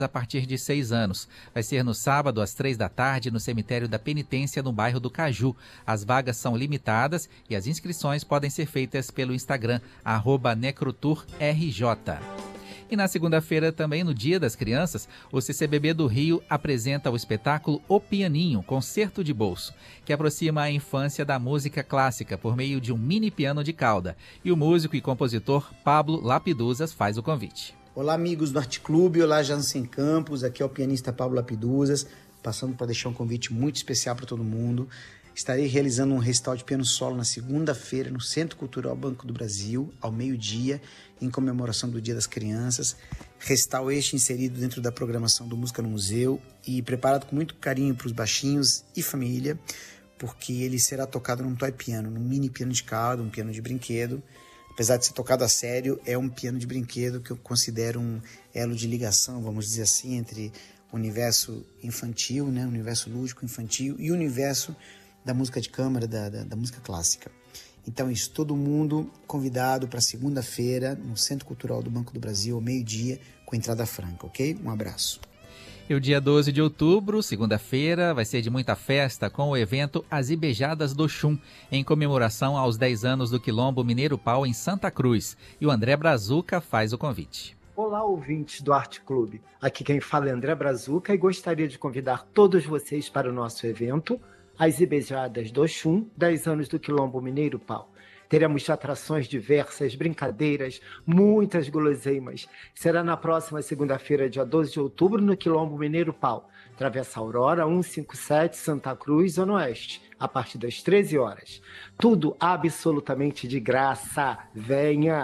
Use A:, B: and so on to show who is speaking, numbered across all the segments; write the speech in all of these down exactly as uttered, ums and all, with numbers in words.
A: a partir de seis anos. Vai ser no sábado, às três da tarde, no cemitério da Penitência, no bairro do Caju. As vagas são limitadas e as inscrições podem ser feitas pelo Instagram, arroba necroturrj. E na segunda-feira, também no Dia das Crianças, o C C B B do Rio apresenta o espetáculo O Pianinho, Concerto de Bolso, que aproxima a infância da música clássica por meio de um mini piano de cauda. E o músico e compositor Pablo Lapiduzas faz o convite.
B: Olá, amigos do Arte Clube, olá, Jansen Campos, aqui é o pianista Pablo Lapiduzas, passando para deixar um convite muito especial para todo mundo. Estarei realizando um recital de piano solo na segunda-feira no Centro Cultural Banco do Brasil, ao meio-dia, em comemoração do Dia das Crianças. Recital este inserido dentro da programação do Música no Museu e preparado com muito carinho para os baixinhos e família, porque ele será tocado num toy piano, num mini piano de cauda, um piano de brinquedo. Apesar de ser tocado a sério, é um piano de brinquedo que eu considero um elo de ligação, vamos dizer assim, entre o universo infantil, né, o universo lúdico infantil e o universo da música de câmara, da, da, da música clássica. Então é isso, todo mundo convidado para segunda-feira no Centro Cultural do Banco do Brasil, ao meio-dia, com entrada franca, ok? Um abraço.
A: E o dia doze de outubro, segunda-feira, vai ser de muita festa com o evento As Ibejadas do Xum, em comemoração aos dez anos do Quilombo Mineiro Pau em Santa Cruz. E o André Brazuca faz o convite.
C: Olá, ouvintes do Arte Clube. Aqui quem fala é André Brazuca e gostaria de convidar todos vocês para o nosso evento As Ibejadas do Xum, dez anos do Quilombo Mineiro Pau. Teremos atrações diversas, brincadeiras, muitas guloseimas. Será na próxima segunda-feira, dia doze de outubro, no Quilombo Mineiro Pau, Travessa Aurora, cento e cinquenta e sete, Santa Cruz, Zona Oeste, a partir das treze horas. Tudo absolutamente de graça. Venha!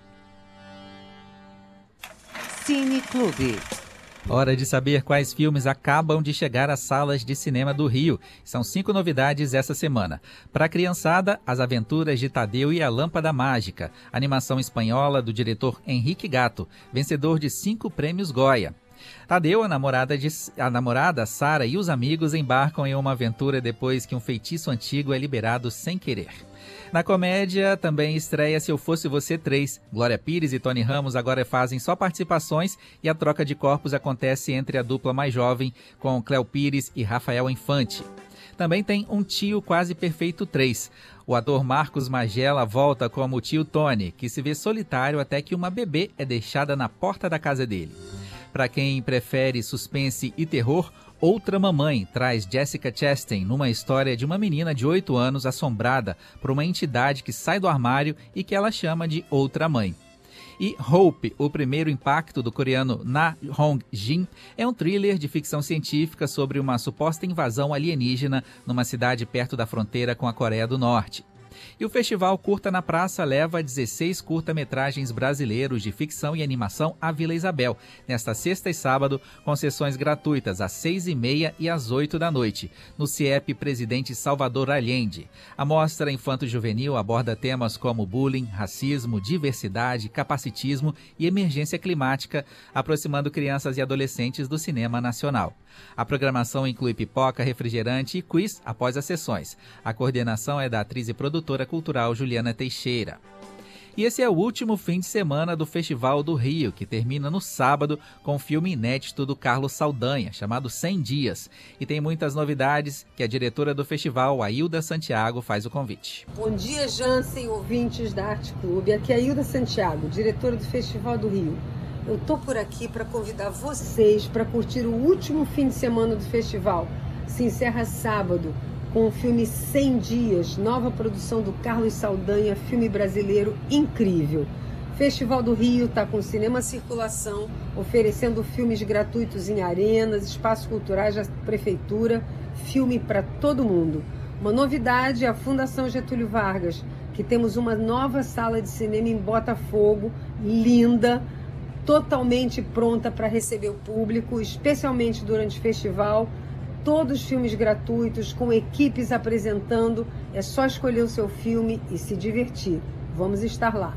D: Cine Clube.
A: Hora de saber quais filmes acabam de chegar às salas de cinema do Rio. São cinco novidades essa semana. Para a criançada, As Aventuras de Tadeu e a Lâmpada Mágica, animação espanhola do diretor Henrique Gatto, vencedor de cinco prêmios Goya. Tadeu, a namorada, de, a namorada Sara e os amigos embarcam em uma aventura depois que um feitiço antigo é liberado sem querer. Na comédia, também estreia Se Eu Fosse Você três. Glória Pires e Tony Ramos agora fazem só participações e a troca de corpos acontece entre a dupla mais jovem, com Cléo Pires e Rafael Infante. Também tem Um Tio Quase Perfeito três. O ator Marcos Magela volta como o tio Tony, que se vê solitário até que uma bebê é deixada na porta da casa dele. Para quem prefere suspense e terror, Outra Mamãe traz Jessica Chastain numa história de uma menina de oito anos assombrada por uma entidade que sai do armário e que ela chama de Outra Mãe. E Hope, o primeiro impacto do coreano Na Hong-jin, é um thriller de ficção científica sobre uma suposta invasão alienígena numa cidade perto da fronteira com a Coreia do Norte. E o Festival Curta na Praça leva dezesseis curta-metragens brasileiros de ficção e animação à Vila Isabel, nesta sexta e sábado, com sessões gratuitas às seis e meia e às oito da noite, no CIEP Presidente Salvador Allende. A mostra infanto-juvenil aborda temas como bullying, racismo, diversidade, capacitismo e emergência climática, aproximando crianças e adolescentes do cinema nacional. A programação inclui pipoca, refrigerante e quiz após as sessões. A coordenação é da atriz e produtora cultural Juliana Teixeira. E esse é o último fim de semana do Festival do Rio, que termina no sábado com um filme inédito do Carlos Saldanha, chamado cem dias. E tem muitas novidades que a diretora do festival, a Hilda Santiago, faz o convite.
E: Bom dia, Jansen, ouvintes da Arte Clube. Aqui é a Hilda Santiago, diretora do Festival do Rio. Eu tô por aqui para convidar vocês para curtir o último fim de semana do festival. Se encerra sábado com o filme cem dias, nova produção do Carlos Saldanha, filme brasileiro incrível. Festival do Rio está com cinema circulação, oferecendo filmes gratuitos em arenas, espaços culturais da prefeitura, filme para todo mundo. Uma novidade é a Fundação Getúlio Vargas, que temos uma nova sala de cinema em Botafogo, linda, totalmente pronta para receber o público, especialmente durante o festival. Todos os filmes gratuitos, com equipes apresentando. É só escolher o seu filme e se divertir. Vamos estar lá.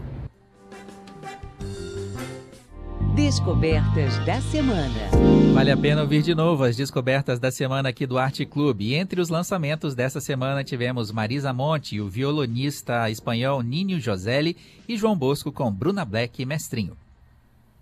D: Descobertas da semana.
A: Vale a pena ouvir de novo as descobertas da semana aqui do Arte Clube. E entre os lançamentos dessa semana tivemos Marisa Monte, o violonista espanhol Ninho Joselli e João Bosco com Bruna Black e Mestrinho.